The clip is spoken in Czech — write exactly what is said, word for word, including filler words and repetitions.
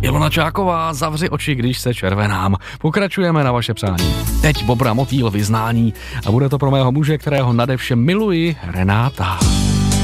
Ilona Čáková, Zavři oči, když se červenám. Pokračujeme na vaše přání. Teď Bobra Motýl, Vyznání a bude to pro mého muže, kterého nade vše miluji, Renáta.